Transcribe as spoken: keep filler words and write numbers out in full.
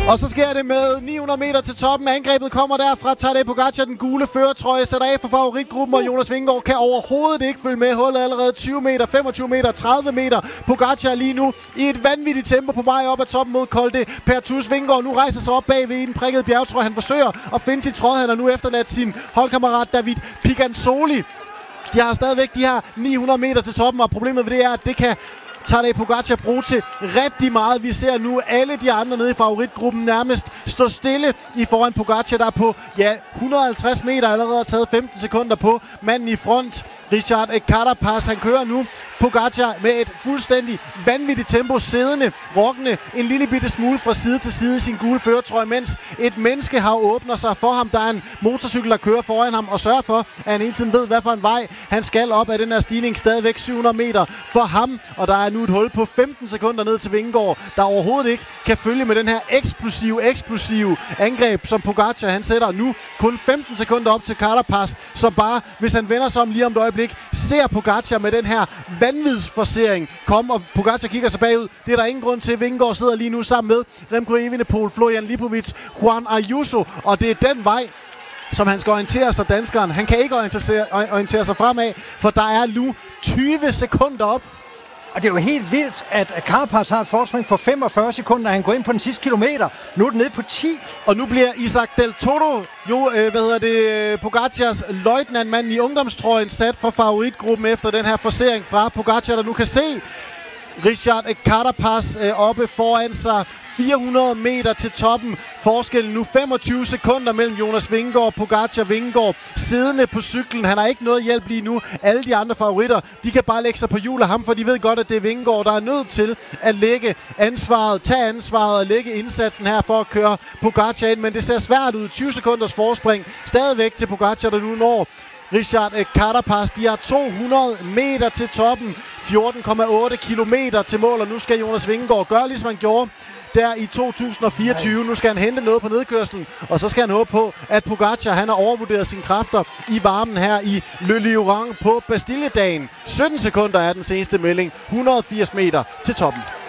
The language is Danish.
Og så sker det med ni hundrede meter til toppen. Angrebet kommer derfra. Tadej Pogačar, den gule førertrøje, sætter af for favoritgruppen, og Jonas Vingegaard kan overhovedet ikke følge med. Hullet allerede tyve meter, femogtyve meter, tredive meter. Pogačar lige nu i et vanvittigt tempo på vej op ad toppen mod Col de Pertus. Vingegaard nu rejser sig op bagved i den prikkede bjergtrøje. Han forsøger at finde sin tråd. Han har nu efterladt sin holdkammerat David Piganzoli. De har stadigvæk de her ni hundrede meter til toppen, og problemet ved det er, at det kan Tadej Pogačar bruge til rigtig meget. Vi ser nu alle de andre nede i favoritgruppen nærmest stå stille i foran Pogačar, der på ja, et hundrede og halvtreds meter allerede har taget femten sekunder på manden i front. Richard Carapaz, han kører nu Pogačar med et fuldstændig vanvittigt tempo, siddende, rokkende en lille bitte smule fra side til side i sin gule førertrøje, mens et menneske har åbner sig for ham. Der er en motorcykel, der kører foran ham og sørger for, at han hele tiden ved, hvad for en vej han skal op af den her stigning. Stadigvæk syv hundrede meter for ham, og der er nu et hul på femten sekunder ned til Vingegaard, der overhovedet ikke kan følge med den her eksplosive, eksplosive angreb, som Pogačar han sætter nu. Kun femten sekunder op til Carapaz, som bare, hvis han vender sig om lige om et øjeblik, ser Pogačar med den her vanvidsforcering komme, og Pogačar kigger sig bagud. Det er der ingen grund til. Vingegaard sidder lige nu sammen med Remco Evenepoel, Florian Lipovic, Juan Ayuso, og det er den vej, som han skal orientere sig, danskeren. Han kan ikke orientere, orientere sig fremad, for der er nu tyve sekunder op. Og det er jo helt vildt, at Carapaz har et forspring på femogfyrre sekunder, han går ind på den sidste kilometer. Nu er den nede på ti. Og nu bliver Isaac Del Toro, jo, øh, hvad hedder det, Pogacars løjtnantmand i ungdomstrøjen, sat for favoritgruppen efter den her forsering fra Pogačar, der nu kan se Richard Carapaz øh, oppe foran sig. fire hundrede meter til toppen. Forskellen nu femogtyve sekunder mellem Jonas Vingegaard og Pogačar. Vingegaard siddende på cyklen. Han har ikke noget hjælp lige nu. Alle de andre favoritter, de kan bare lægge sig på hjul af ham, for de ved godt, at det er Vingegaard, der er nødt til at lægge ansvaret, tage ansvaret og lægge indsatsen her for at køre Pogačar ind. Men det ser svært ud. tyve sekunders forspring stadigvæk til Pogačar, der nu når Richard Carapaz. De har to hundrede meter til toppen. fjorten komma otte kilometer til mål, og nu skal Jonas Vingegaard gøre, ligesom han gjorde der i to tusind og fireogtyve. Nu skal han hente noget på nedkørslen, og så skal han håbe på, at Pogačar han har overvurderet sine kræfter i varmen her i Le Lieuran på Bastilledagen. sytten sekunder er den seneste melding. et hundrede og firs meter til toppen.